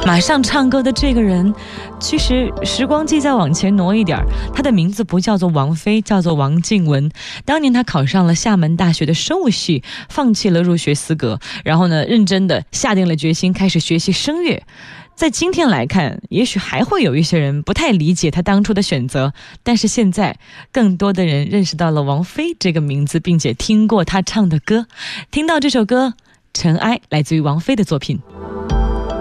马上唱歌的这个人，其实时光机再往前挪一点，他的名字不叫做王菲，叫做王静文。当年他考上了厦门大学的生物系，放弃了入学资格，然后呢，认真的下定了决心开始学习声乐。在今天来看，也许还会有一些人不太理解他当初的选择，但是现在更多的人认识到了王菲这个名字，并且听过他唱的歌。听到这首歌《尘埃》，来自于王菲的作品。